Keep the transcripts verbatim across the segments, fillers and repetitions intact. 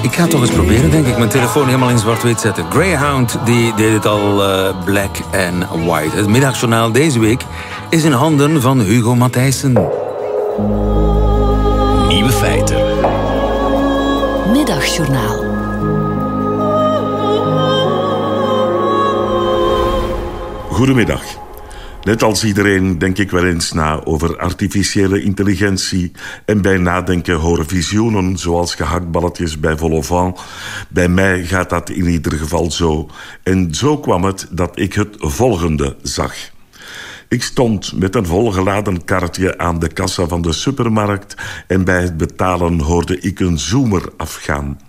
Ik ga het toch eens proberen, denk ik. Mijn telefoon helemaal in zwart-wit zetten. Greyhound, die deed het al uh, black and white. Het middagjournaal deze week is in handen van Hugo Matthijssen. Nieuwe feiten. Middagjournaal. Goedemiddag. Net als iedereen denk ik wel eens na over artificiële intelligentie. En bij nadenken horen visioenen zoals gehaktballetjes bij vol au vent. Bij mij gaat dat in ieder geval zo. En zo kwam het dat ik het volgende zag. Ik stond met een volgeladen karretje aan de kassa van de supermarkt en bij het betalen hoorde ik een zoemer afgaan.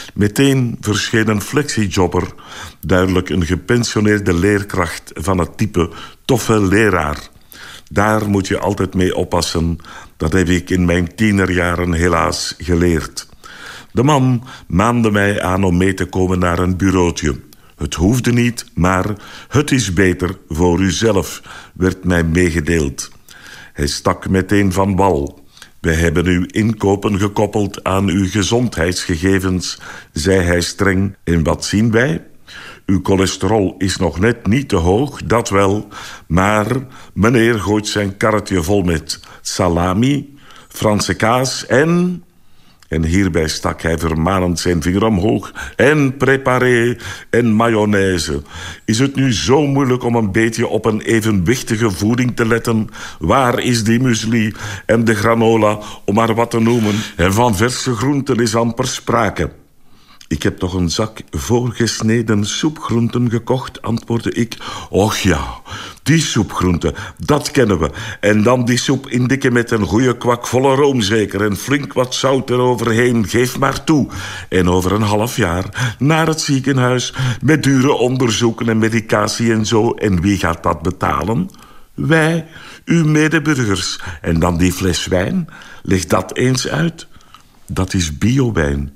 Meteen verscheen een flexijobber, duidelijk een gepensioneerde leerkracht van het type toffe leraar. Daar moet je altijd mee oppassen, dat heb ik in mijn tienerjaren helaas geleerd. De man maande mij aan om mee te komen naar een bureautje. Het hoefde niet, maar het is beter voor uzelf, werd mij meegedeeld. Hij stak meteen van wal. Wij hebben uw inkopen gekoppeld aan uw gezondheidsgegevens, zei hij streng. En wat zien wij? Uw cholesterol is nog net niet te hoog, dat wel. Maar meneer gooit zijn karretje vol met salami, Franse kaas en... En hierbij stak hij vermanend zijn vinger omhoog. En préparé en mayonaise. Is het nu zo moeilijk om een beetje op een evenwichtige voeding te letten? Waar is die muesli en de granola, om maar wat te noemen? En van verse groenten is amper sprake. Ik heb toch een zak voorgesneden soepgroenten gekocht, antwoordde ik. Och ja, die soepgroenten, dat kennen we. En dan die soep indikken met een goede kwak volle room zeker. En flink wat zout eroverheen, geef maar toe. En over een half jaar naar het ziekenhuis met dure onderzoeken en medicatie en zo. En wie gaat dat betalen? Wij, uw medeburgers. En dan die fles wijn, leg dat eens uit. Dat is biowijn.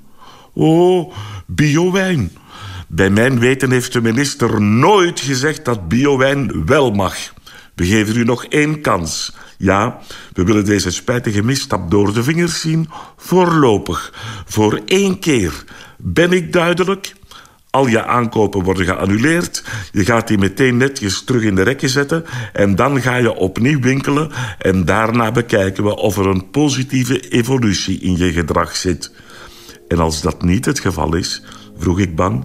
Oh, biowijn. Bij mijn weten heeft de minister nooit gezegd dat biowijn wel mag. We geven u nog één kans. Ja, we willen deze spijtige misstap door de vingers zien. Voorlopig. Voor één keer. Ben ik duidelijk? Al je aankopen worden geannuleerd. Je gaat die meteen netjes terug in de rekken zetten. En dan ga je opnieuw winkelen. En daarna bekijken we of er een positieve evolutie in je gedrag zit. En als dat niet het geval is, vroeg ik bang,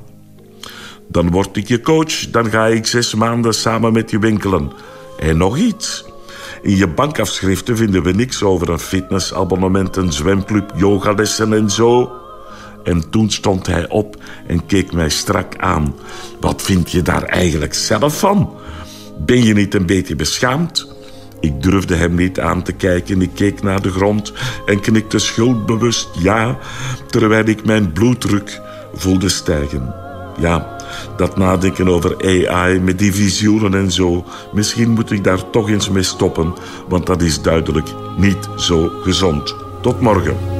dan word ik je coach, dan ga ik zes maanden samen met je winkelen. En nog iets. In je bankafschriften vinden we niks over een fitnessabonnement, een zwemclub, yogalessen en zo. En toen stond hij op en keek mij strak aan. Wat vind je daar eigenlijk zelf van? Ben je niet een beetje beschaamd? Ik durfde hem niet aan te kijken. Ik keek naar de grond en knikte schuldbewust ja, terwijl ik mijn bloeddruk voelde stijgen. Ja, dat nadenken over A I met die visioenen en zo. Misschien moet ik daar toch eens mee stoppen, want dat is duidelijk niet zo gezond. Tot morgen.